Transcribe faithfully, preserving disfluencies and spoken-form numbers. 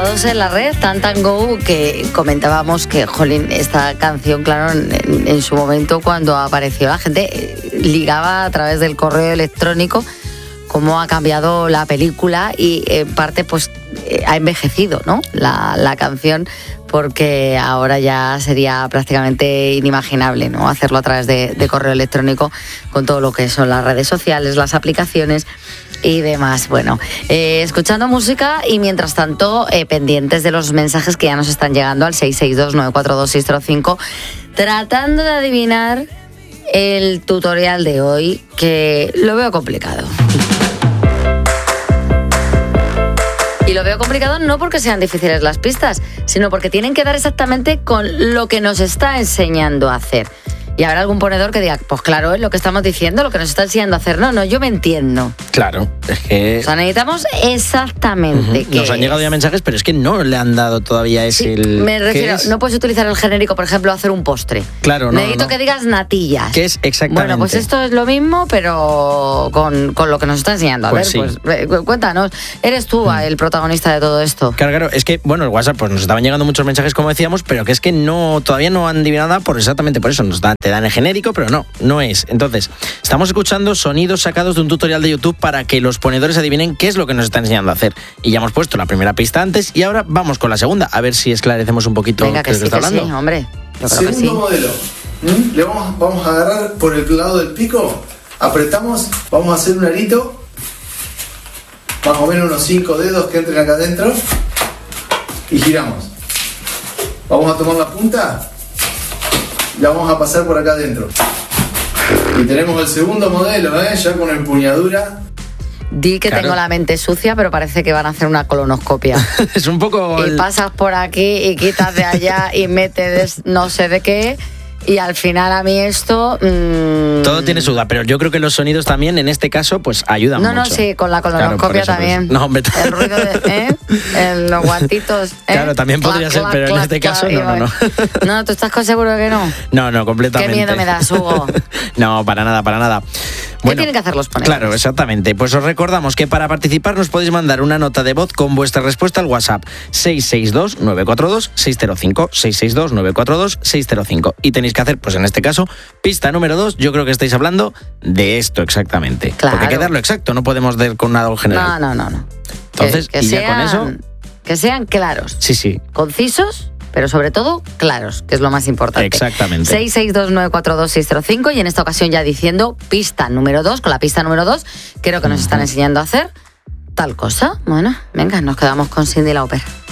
comentados en la red, Tan Tan Go, que comentábamos que, jolín, esta canción, claro, en, en su momento cuando apareció la gente ligaba a través del correo electrónico cómo ha cambiado la película y en parte pues ha envejecido, ¿no? La, la canción, porque ahora ya sería prácticamente inimaginable, ¿no? Hacerlo a través de, de correo electrónico con todo lo que son las redes sociales, las aplicaciones y demás. Bueno, eh, escuchando música y mientras tanto eh, pendientes de los mensajes que ya nos están llegando al seis seis dos, nueve cuatro dos, seis cero cinco, tratando de adivinar el tutorial de hoy, que lo veo complicado. Y lo veo complicado no porque sean difíciles las pistas, sino porque tienen que dar exactamente con lo que nos está enseñando a hacer. Y habrá algún ponedor que diga, pues claro, es lo que estamos diciendo, lo que nos está enseñando a hacer. No, no, yo me entiendo. Claro, es que... O sea, necesitamos exactamente uh-huh. Nos han es. llegado ya mensajes, pero es que no le han dado todavía ese... Sí, el... me refiero, no puedes utilizar el genérico, por ejemplo, hacer un postre. Claro, no, Necesito no. que digas natillas. ¿Qué es exactamente? Bueno, pues esto es lo mismo, pero con, con lo que nos está enseñando. A pues ver, sí. pues cuéntanos, eres tú mm. el protagonista de todo esto. Claro, claro, es que, bueno, el WhatsApp, pues nos estaban llegando muchos mensajes, como decíamos, pero que es que no, todavía no han adivinado nada por exactamente por eso. Nos dan, te dan el genérico, pero no, no es. Entonces, estamos escuchando sonidos sacados de un tutorial de YouTube para que los ponedores adivinen qué es lo que nos está enseñando a hacer. Y ya hemos puesto la primera pista antes y ahora vamos con la segunda, a ver si esclarecemos un poquito. Venga, que de sí, lo que está que hablando. sí, hombre. Yo creo Segundo que sí. modelo. ¿Mm? Le vamos, vamos a agarrar por el lado del pico, apretamos, vamos a hacer un arito, más o menos unos cinco dedos que entren acá adentro y giramos. Vamos a tomar la punta y la vamos a pasar por acá adentro. Y tenemos el segundo modelo, ¿eh? Ya con empuñadura. Di que Claro. tengo la mente sucia, pero parece que van a hacer una colonoscopia. Es un poco... Y el- pasas por aquí y quitas de allá y metes no sé de qué. Y al final a mí esto... Mmm... Todo tiene su duda, pero yo creo que los sonidos también, en este caso, pues ayudan No, mucho. no, sí, con la Claro, por colonoscopia eso, por eso. también. No, hombre, El ruido de... ¿eh? El- los guantitos. ¿eh? Claro, también podría ser, pero en este caso, no, no, no. No, ¿tú estás seguro de que no? No, no, completamente. Qué miedo me das, Hugo. No, para nada, para nada. ¿Qué tienen que hacer los ponedores? Claro, exactamente. Pues os recordamos que para participar nos podéis mandar una nota de voz con vuestra respuesta al WhatsApp seis seis dos, nueve cuatro dos, seis cero cinco, seis seis dos, nueve cuatro dos, seis cero cinco. Y tenéis que hacer, pues en este caso, pista número dos. Yo creo que estáis hablando de esto exactamente. Claro. Porque hay que darlo exacto, no podemos dar con algo general. No, no, no, no. Entonces, que, que y ya sean, con eso... Que sean claros, Sí, sí, concisos, pero sobre todo claros, que es lo más importante. exactamente. seis seis dos, nueve cuatro dos, seis cero cinco y en esta ocasión ya diciendo pista número dos, con la pista número dos, creo que nos están enseñando a hacer tal cosa. Bueno, venga, nos quedamos con Cyndi Lauper.